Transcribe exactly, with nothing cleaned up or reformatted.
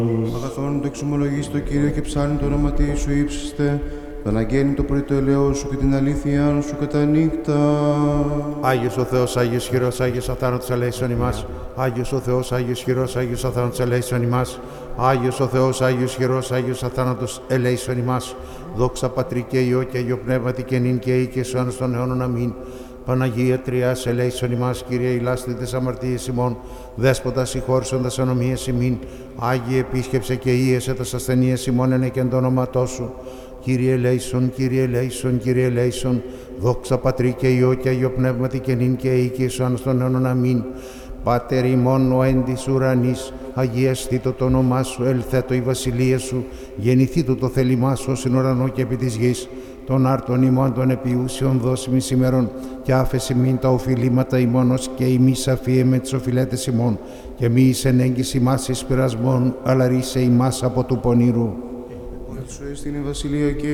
Αγαθόν το εξομολογείς το Κύριο και ψάλιν το όνομα τι σου ύψιστε, το αναγγέλνει το πρωί το ελαιό σου και την αλήθεια σου κατά νύχτα. Άγιος ο Θεός, Άγιος χειρός, Άγιος αθάνατος ελέησον ημάς. Άγιος ο Θεός, Άγιος χειρός, Άγιος αθάνατος ελέησον ημάς. Άγιος ο Θεός, Άγιος χειρός, Άγιος αθάνατος ελέησον ημάς. Δόξα Πατρί και Υιό και Αγιο Πνεύματι και νυν και αεί και εις αιώνας των αιώνων. Αμήν. Παναγία Τριάς, ελέησον ημάς, Κύριε ηλάστη τες αμαρτίες ημών, Δέσποτα συγχώρησον τας ανομίες ημίν, Άγιε επίσκεψε και ίεσε τας ασθενείες ημών εν εκ το όνοματό σου. Κύριε ελέησον, Κύριε ελέησον, Κύριε ελέησον, δόξα Πατρί και Υιό και Αγιο Πνεύματι και νυν και αεί και εις αιώνας των αιώνων. Αμήν. Πάτερ ημών ο εν της ουρανής, αγιαστήτω το όνομά σου, ελθέτω η βασιλεία σου, γεννηθήτω το θέλημά σου ως εν ουρανό και επί της γης. Των άρτων ημών των επιούσιων δώσιμη σήμερον, και άφεση μην τα οφειλήματα ημών ως και ημείς αφίε με τις οφειλέτες ημών, και μη εις ενέγγιση ημάς εις πειρασμών, αλλά ρίσε ημάς από του πονηρού. Σου έστεινε η βασιλεία και